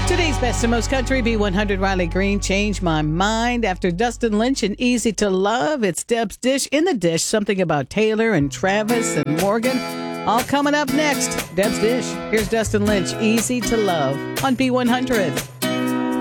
Today's best and most country, B100 Riley Green, Change My Mind. After Dustin Lynch and Easy to Love, it's Deb's Dish in the Dish. Something about Taylor and Travis and Morgan. All coming up next. Deb's Dish. Here's Dustin Lynch, Easy to Love on B100.